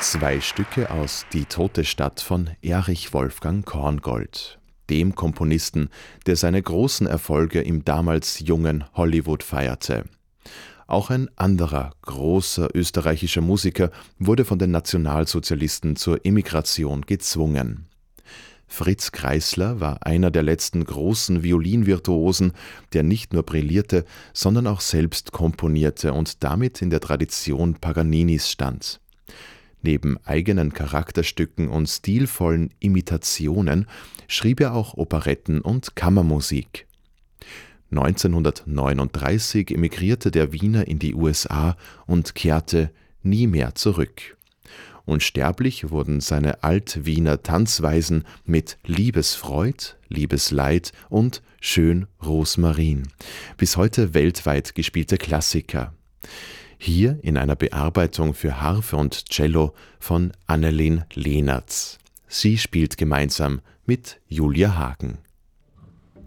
Zwei Stücke aus Die tote Stadt von Erich Wolfgang Korngold, dem Komponisten, der seine großen Erfolge im damals jungen Hollywood feierte. Auch ein anderer großer österreichischer Musiker wurde von den Nationalsozialisten zur Emigration gezwungen. Fritz Kreisler war einer der letzten großen Violinvirtuosen, der nicht nur brillierte, sondern auch selbst komponierte und damit in der Tradition Paganinis stand. Neben eigenen Charakterstücken und stilvollen Imitationen schrieb er auch Operetten und Kammermusik. 1939 emigrierte der Wiener in die USA und kehrte nie mehr zurück. Unsterblich wurden seine Alt-Wiener Tanzweisen mit Liebesfreud, Liebesleid und Schön Rosmarin, bis heute weltweit gespielte Klassiker. Hier in einer Bearbeitung für Harfe und Cello von Annelien Lehnertz. Sie spielt gemeinsam mit Julia Hagen.